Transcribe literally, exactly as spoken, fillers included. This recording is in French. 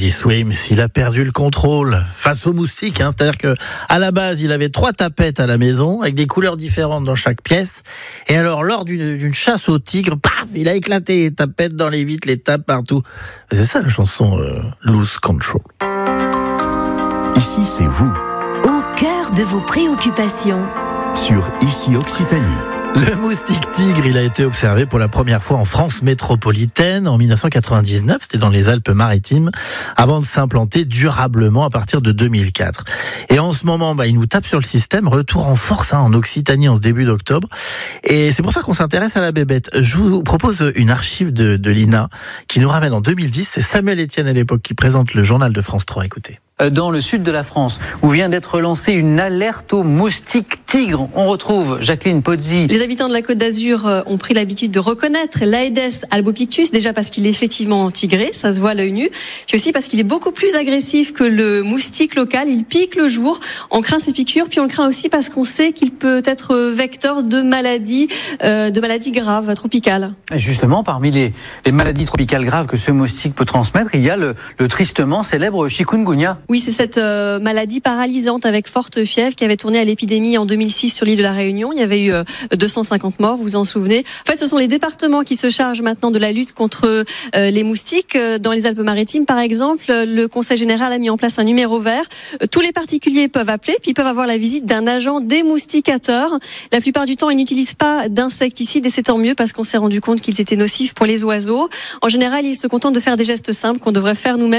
Teddy Swims, il a perdu le contrôle face aux moustiques. Hein. C'est-à-dire que à la base, il avait trois tapettes à la maison avec des couleurs différentes dans chaque pièce. Et alors, lors d'une, d'une chasse aux tigres, paf, il a éclaté les tapettes dans les vitres, les tapes partout. C'est ça la chanson euh, Lose Control. Ici, c'est vous. Au cœur de vos préoccupations. Sur Ici Occitanie. Le moustique tigre, il a été observé pour la première fois en France métropolitaine en dix-neuf cent quatre-vingt-dix-neuf, c'était dans les Alpes-Maritimes, avant de s'implanter durablement à partir de deux mille quatre. Et en ce moment, bah, il nous tape sur le système, retour en force hein, en Occitanie en ce début d'octobre. Et c'est pour ça qu'on s'intéresse à la bébête. Je vous propose une archive de, de l'I N A qui nous ramène en deux mille dix. C'est Samuel Etienne à l'époque qui présente le journal de France trois. Écoutez. Dans le sud de la France, où vient d'être lancée une alerte aux moustiques tigres. On retrouve Jacqueline Pozzi. Les habitants de la Côte d'Azur ont pris l'habitude de reconnaître l'Aedes albopictus, déjà parce qu'il est effectivement tigré, ça se voit à l'œil nu, puis aussi parce qu'il est beaucoup plus agressif que le moustique local, il pique le jour, on craint ses piqûres, puis on le craint aussi parce qu'on sait qu'il peut être vecteur de maladies, euh, de maladies graves, tropicales. Et justement, parmi les, les maladies tropicales graves que ce moustique peut transmettre, il y a le, le tristement célèbre chikungunya. Oui, c'est cette euh, maladie paralysante avec forte fièvre qui avait tourné à l'épidémie en deux mille six sur l'île de la Réunion. Il y avait eu euh, deux cent cinquante morts, vous vous en souvenez. En fait, ce sont les départements qui se chargent maintenant de la lutte contre euh, les moustiques. Dans les Alpes-Maritimes, par exemple, le Conseil général a mis en place un numéro vert. Euh, tous les particuliers peuvent appeler, puis peuvent avoir la visite d'un agent démousticateur. La plupart du temps, ils n'utilisent pas d'insecticides et c'est tant mieux parce qu'on s'est rendu compte qu'ils étaient nocifs pour les oiseaux. En général, ils se contentent de faire des gestes simples qu'on devrait faire nous-mêmes.